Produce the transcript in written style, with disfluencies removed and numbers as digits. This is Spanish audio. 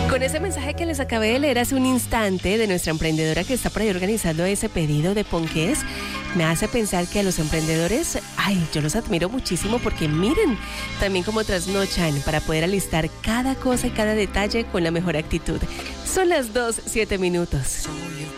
Con ese mensaje que les acabé de leer hace un instante de nuestra emprendedora que está por ahí organizando ese pedido de ponqués, me hace pensar que a los emprendedores, yo los admiro muchísimo porque miren también cómo trasnochan para poder alistar cada cosa y cada detalle con la mejor actitud. Son las 2:07.